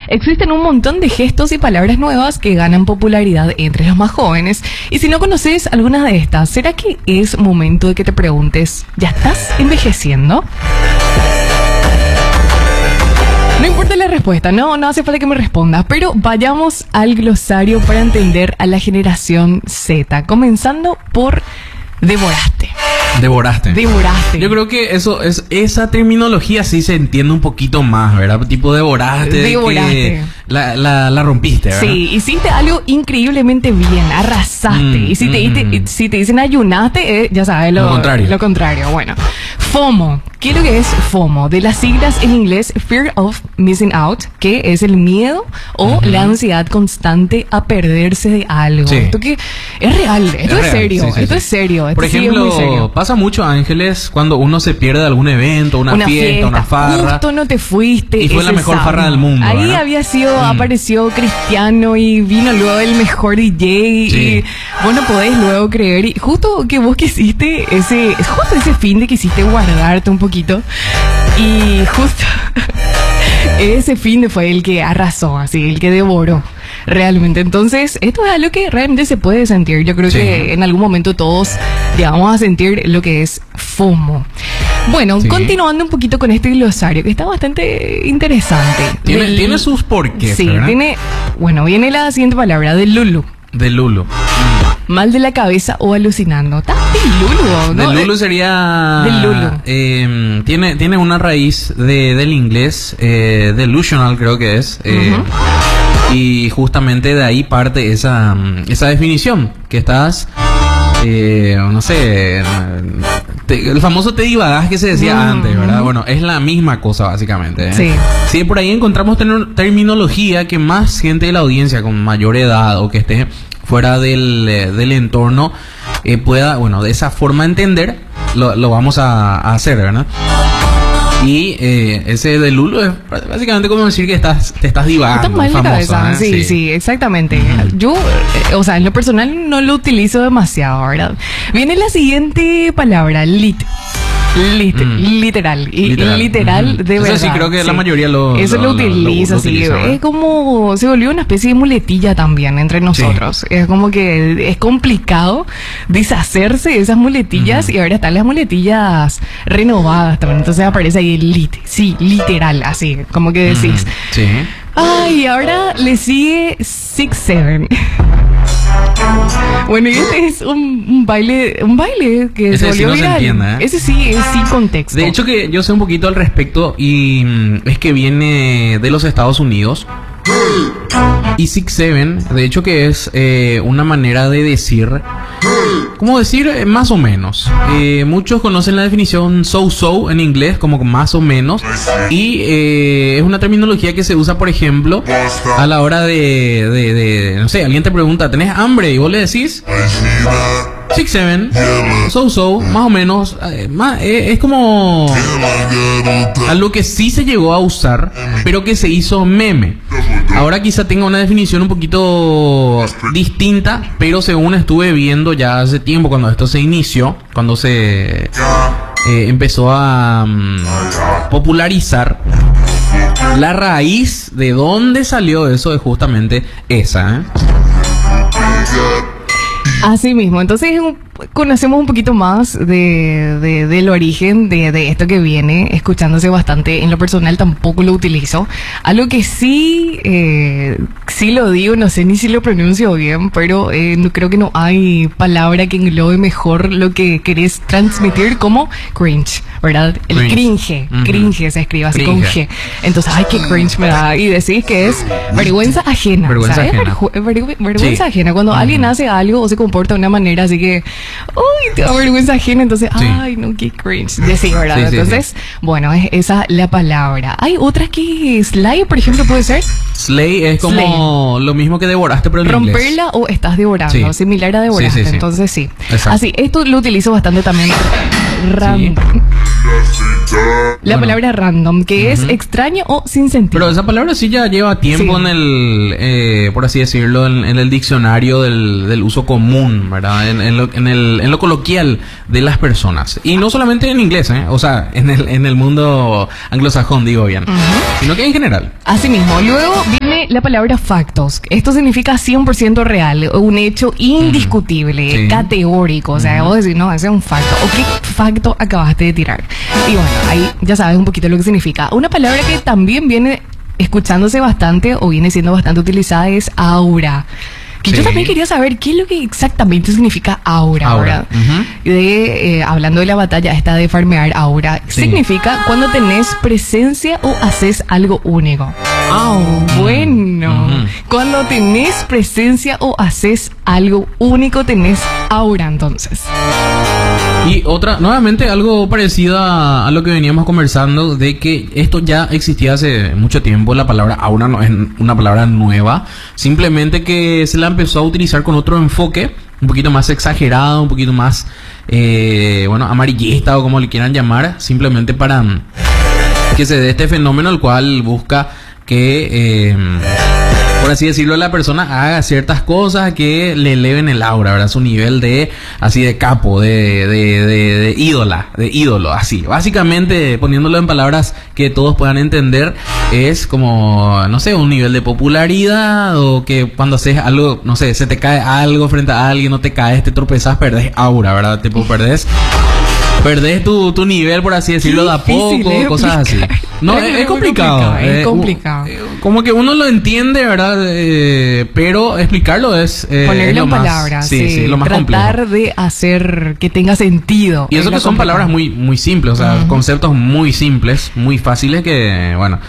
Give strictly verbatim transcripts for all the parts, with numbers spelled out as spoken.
existen un montón de gestos y palabras nuevas que ganan popularidad entre los más jóvenes. Y si no conoces algunas de estas, ¿será que es momento de que te preguntes, ¿ya estás envejeciendo? No importa la respuesta, no, no hace falta que me respondas, pero vayamos al glosario para entender a la generación Z, comenzando por devoraste. Devoraste. Devoraste. Yo creo que eso es esa terminología sí se entiende un poquito más, ¿verdad? Tipo devoraste. Devoraste. De que la, la, la rompiste, ¿verdad? Sí, hiciste algo increíblemente bien, arrasaste. Mm, y si, mm, te, mm. y si te dicen ayunaste, eh, ya sabes lo, Lo contrario. Lo contrario, bueno. FOMO. ¿Qué es lo que es FOMO? De las siglas en inglés, Fear of Missing Out, que es el miedo o Uh-huh. la ansiedad constante a perderse de algo. Sí. Esto que es real, esto es, real, serio, sí, sí, esto sí. es serio. Por esto sí es muy serio. ejemplo, pasa mucho, Ángeles, cuando uno se pierde de algún evento, una, Una fiesta, fiesta, una farra. justo no te fuiste. Y fue la ese mejor sábado. farra del mundo, Ahí ¿verdad? había sido, Mm. apareció Cristiano y vino luego el mejor D J. Sí. Y vos no podés luego creer. Y justo que vos quisiste ese, justo ese fin de quisiste guardarte un poquito. Y justo ese fin de fue el que arrasó, así, el que devoró. Realmente, entonces, esto es algo que realmente se puede sentir. Yo creo Sí. que en algún momento todos llegamos a sentir lo que es FOMO. Bueno, Sí. continuando un poquito con este glosario, que está bastante interesante. Tiene, Del- tiene sus porqués, Sí, ¿verdad? tiene... Bueno, viene la siguiente palabra, del Lulu. De Lulu. Mal de la cabeza o alucinando. Está de Lulu, ¿no? De Lulu sería... Del Lulu. eh, tiene, tiene una raíz de, del inglés, eh, delusional creo que es. eh, Ujú. Y justamente de ahí parte esa, esa definición, que estás... Eh, no sé, te- el famoso te divagás que se decía Mm, antes, ¿verdad? mm. Bueno, es la misma cosa básicamente, ¿eh? Sí. Sí, por ahí encontramos ter- terminología que más gente de la audiencia con mayor edad o que esté fuera del, eh, del entorno eh, pueda, bueno, de esa forma entender, lo, lo vamos a, a hacer, ¿verdad? Y eh, ese de Lulu es básicamente como decir que estás, te estás divagando. Está mal de famoso, cabeza, ¿eh? sí, sí, exactamente. Yo, eh, o sea, en lo personal no lo utilizo demasiado, ¿verdad? Viene la siguiente palabra, lit. Lit, Mm. literal. Y Literal. literal, Ujú. de Eso verdad. sí creo que la mayoría lo- Eso lo- lo, lo- lo- utiliza, lo sí. utiliza, ¿verdad? Es como, se volvió una especie de muletilla también entre nosotros. Es como que es complicado deshacerse de esas muletillas Ujú. y ahora están las muletillas renovadas también. Entonces aparece ahí lit, sí, literal, así, como que decís. Ujú. Sí. Ay, ahora le sigue Six Seven. Bueno, y este es un, un baile, un baile que Ese se sí volvió no se viral. entiende, ¿eh? Ese sí es sin contexto. De hecho que yo sé un poquito al respecto y mm, es que viene de los Estados Unidos. Y Six Seven, de hecho que es eh, una manera de decir, ¿cómo decir? Eh, más o menos. Eh, muchos conocen la definición so-so en inglés, como más o menos. Y eh, es una terminología que se usa, por ejemplo, a la hora de, de, de, no sé, alguien te pregunta, ¿tenés hambre? Y vos le decís... Six Seven, so so, más o menos, eh, más, eh, es como algo que sí se llegó a usar, pero que se hizo meme. Ahora quizá tenga una definición un poquito distinta, pero según estuve viendo ya hace tiempo cuando esto se inició, cuando se eh, empezó a um, popularizar, la raíz de dónde salió eso es justamente esa, ¿eh? Así mismo, entonces un- conocemos un poquito más de, de- del origen de, de esto que viene, escuchándose bastante. En lo personal tampoco lo utilizo. Algo que sí, eh, sí lo digo, no sé ni si lo pronuncio bien, pero eh, no, creo que no hay palabra que englobe mejor lo que querés transmitir como cringe, ¿verdad? El Cringe. cringe, Ujú. cringe se escribe así con Cringe. G. Entonces, ay, qué cringe me da. Y decís que es vergüenza ajena. Vergüenza ¿sabes? ajena. Verju- vergü- vergüenza Sí. ajena. Cuando Ujú. alguien hace algo o se comporta de una manera así que, uy, te da vergüenza ajena, entonces, Sí. ay, no, qué cringe. De sí, ¿verdad? Sí, sí, entonces, bueno, es esa la palabra. Hay otras que, slay, por ejemplo, puede ser Slay es como lo mismo que devoraste, pero en inglés. romperla o estás devorando, Sí. similar a devoraste. Sí, sí, sí. Entonces, sí. Exacto. Así, esto lo utilizo bastante también. Random. La Bueno. palabra random, que es Ujú. extraño o sin sentido. Pero esa palabra sí ya lleva tiempo Sí. en el, eh, por así decirlo, en, en el diccionario del, del uso común, ¿verdad? En, en lo, en, el, en lo coloquial de las personas. Y no solamente en inglés, ¿eh? O sea, en el, en el mundo anglosajón, digo bien. Ujú. Sino que en general. Así mismo. Luego viene Viene la palabra factos. Esto significa cien por ciento real, un hecho indiscutible, Sí. categórico. O sea, vos decís, no, ese es un facto. ¿O qué facto acabaste de tirar? Y bueno, ahí ya sabes un poquito lo que significa. Una palabra que también viene escuchándose bastante o viene siendo bastante utilizada es aura. Que Sí. yo también quería saber qué es lo que exactamente significa aura, Aura, ¿verdad? ujú. De, eh, hablando de la batalla esta de farmear aura, Sí. significa cuando tenés presencia o haces algo único. Ah, bueno. Ujú. Cuando tenés presencia o haces algo único, tenés aura entonces. Y otra, nuevamente algo parecido a, a lo que veníamos conversando, de que esto ya existía hace mucho tiempo. La palabra aura no es una palabra nueva, simplemente que se la empezó a utilizar con otro enfoque, un poquito más exagerado, un poquito más, eh, bueno, amarillista o como le quieran llamar, simplemente para mm, que se dé este fenómeno, el cual busca que... Eh, por así decirlo, la persona haga ciertas cosas que le eleven el aura, ¿verdad? Su nivel de, así de capo, de, de, de, de ídola, de ídolo, así. Básicamente, poniéndolo en palabras que todos puedan entender, es como, no sé, un nivel de popularidad, o que cuando haces algo, no sé, se te cae algo frente a alguien, no te caes, te tropezas, perdés aura, ¿verdad? Tipo, perdés... Perdés tu, tu nivel, por así decirlo, de a Difícil poco, de cosas así. explicar. No, Es es, muy es complicado. complicado, es eh, complicado. u- eh, Como que uno lo entiende, ¿verdad? Eh, pero explicarlo es... eh, es Ponerlo lo en más- palabras. Sí, sí, lo más Tratar complejo. de hacer que tenga sentido. Y eso Es lo que son complicado. palabras muy muy simples, o sea, Ujú. conceptos muy simples, muy fáciles que, bueno,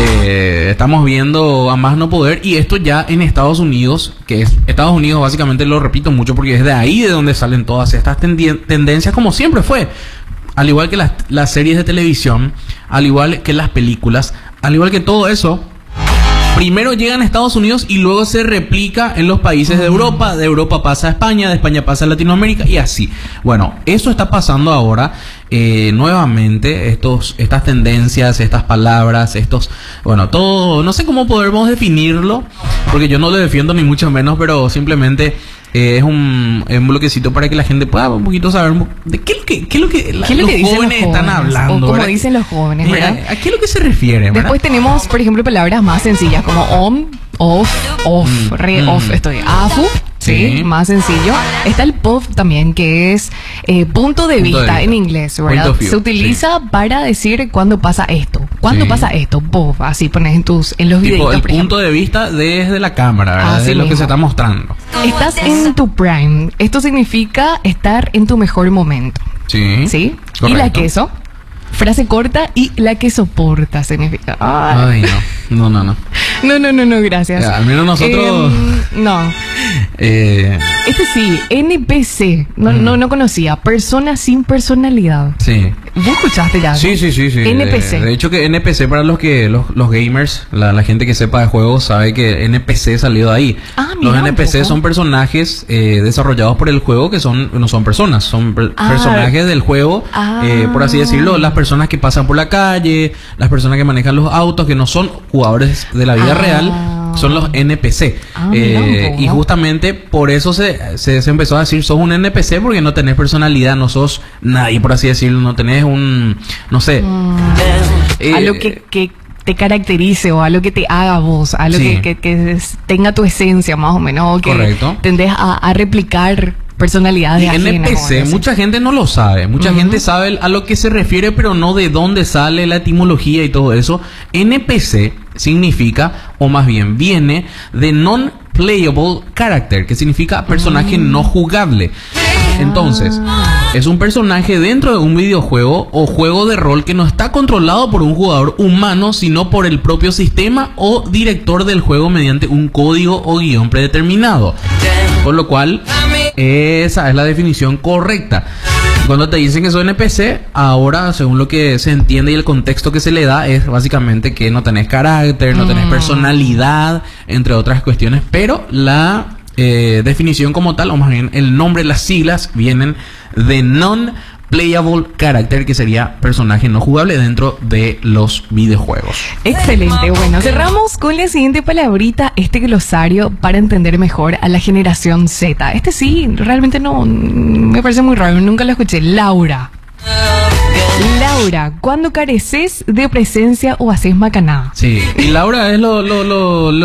eh, estamos viendo a más no poder. Y esto ya en Estados Unidos, que es Estados Unidos básicamente, lo repito mucho porque es de ahí de donde salen todas estas tendi- tendencias, como siempre fue. Al igual que las, las series de televisión, al igual que las películas, al igual que todo eso, primero llegan a Estados Unidos y luego se replica en los países de Europa. De Europa pasa a España, de España pasa a Latinoamérica y así. Bueno, eso está pasando ahora eh, nuevamente. Estos, estas tendencias, estas palabras, estos, bueno, todo, no sé cómo podemos definirlo, porque yo no lo defiendo ni mucho menos, pero simplemente eh, es un, es un bloquecito para que la gente pueda un poquito saber de qué es lo que, qué es lo que, la- ¿Qué es lo los que dicen los jóvenes están jóvenes? hablando. O como ¿verdad? dicen los jóvenes, Eh, ¿verdad? ¿A, a qué es lo que se refiere? ¿verdad? Después tenemos, por ejemplo, palabras más sencillas como on, off, off, Mm, re mm. off, estoy afu, sí, Sí. más sencillo. Está el pov también, que es eh, punto de Punto de vista vista. en inglés, Point ¿verdad? of view, Se utiliza para decir cuándo pasa esto. ¿Cuándo Sí. pasa esto? Pov, así pones en tus en los Tipo, videitos, el por punto ejemplo. de vista desde la cámara, ¿verdad? Así de lo que mismo. se está mostrando. Estás en tu prime. Esto significa estar en tu mejor momento. Sí. ¿Sí? Y Correcto. la queso. Frase corta y la que soporta significa. Ay. Ay, no. No, no, no. No, no, no, no, gracias. Ya, al menos nosotros- Em, no. Eh, Este sí, N P C. No, Mm. no, no conocía. Persona sin personalidad. sí. ¿Vos escuchaste ya? Sí, sí, sí, sí. N P C. De, de hecho que N P C para los que los, los gamers, la, la gente que sepa de juegos sabe que N P C salió de ahí. Ah, los mira, N P C un poco. son personajes eh, desarrollados por el juego que son no son personas, son per- Ah. personajes del juego, Ah. eh, por así decirlo, las personas que pasan por la calle, las personas que manejan los autos, que no son jugadores de la vida Ah. real, son los N P C. Ah, mira un Eh, poco. y justamente por eso se, se, se empezó a decir, sos un N P C porque no tenés personalidad, no sos nadie, por así decirlo, no tenés un, no sé. eh, Algo que, que te caracterice o algo que te haga vos, algo Sí. que, que, que es- tenga tu esencia más o menos, o que Correcto. tendés a, a replicar personalidades Y ajenas. N P vamos a C, decir. mucha gente no lo sabe. Mucha Ujú. gente sabe a lo que se refiere, pero no de dónde sale la etimología y todo eso. N P C significa, o más bien viene, de non-playable character, que significa personaje no jugable. Entonces, es un personaje dentro de un videojuego o juego de rol que no está controlado por un jugador humano, sino por el propio sistema o director del juego mediante un código o guión predeterminado. Por lo cual, esa es la definición correcta. Cuando te dicen que soy N P C, ahora, según lo que se entiende y el contexto que se le da, es básicamente que no tenés carácter, no tenés Mm. personalidad, entre otras cuestiones, pero la eh, definición como tal, o más bien el nombre, las siglas, vienen de non-playable character, que sería personaje no jugable dentro de los videojuegos. Excelente, bueno, cerramos con la siguiente palabrita, este glosario para entender mejor a la generación Z. Este sí, realmente no, me parece muy raro, nunca lo escuché. Laura. Laura, cuando careces de presencia o haces macanada. Sí, y Laura es lo, lo, lo, lo